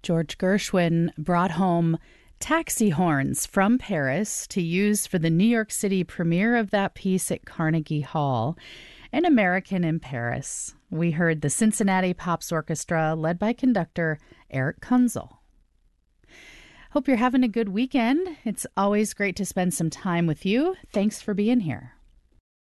George Gershwin brought home taxi horns from Paris to use for the New York City premiere of that piece at Carnegie Hall, An American in Paris. We heard the Cincinnati Pops Orchestra led by conductor Eric Kunzel. Hope you're having a good weekend. It's always great to spend some time with you. Thanks for being here.